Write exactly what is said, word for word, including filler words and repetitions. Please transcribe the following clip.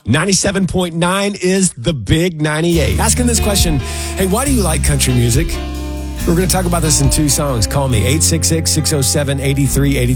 ninety-seven point nine is the Big ninety-eight. Asking this question, hey, why do you like country music? We're going to talk about this in two songs. Call me, eight six six, six oh seven, eight three eight three.